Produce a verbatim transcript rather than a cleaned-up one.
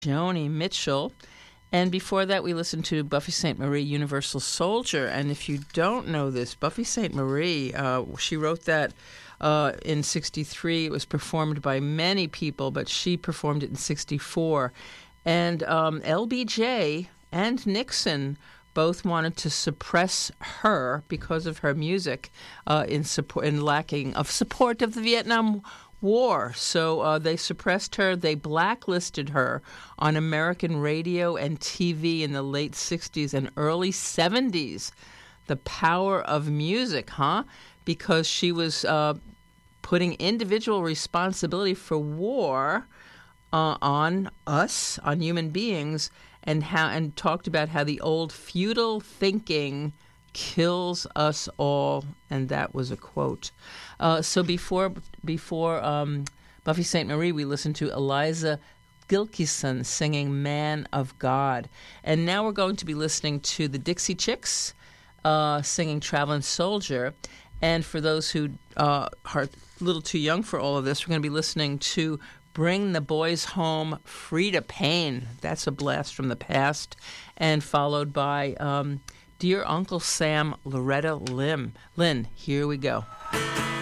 Joni Mitchell. And before that, we listened to Buffy Sainte-Marie, Universal Soldier. And if you don't know this, Buffy Sainte-Marie, uh, she wrote that uh, in sixty-three. It was performed by many people, but she performed it in sixty-four. And um, L B J and Nixon both wanted to suppress her because of her music uh, in support, in lacking of support of the Vietnam War. So uh, they suppressed her. They blacklisted her on American radio and T V in the late sixties and early seventies. The power of music, huh? Because she was uh, putting individual responsibility for war uh, on us, on human beings, and how and talked about how the old feudal thinking kills us all, and that was a quote. Uh, so before before um, Buffy Sainte-Marie, we listened to Eliza Gilkyson singing "Man of God," and now we're going to be listening to the Dixie Chicks uh, singing "Traveling Soldier." And for those who uh, are a little too young for all of this, we're going to be listening to "Bring the Boys Home," Frida Payne. That's a blast from the past, and followed by Um, Dear Uncle Sam, Loretta Lynn. Lynn, here we go.